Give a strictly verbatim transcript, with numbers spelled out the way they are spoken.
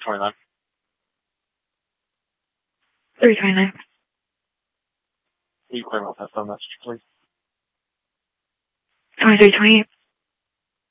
twenty-nine. three twenty-nine. Will you claim off that phone message, please? twenty-three twenty-eight.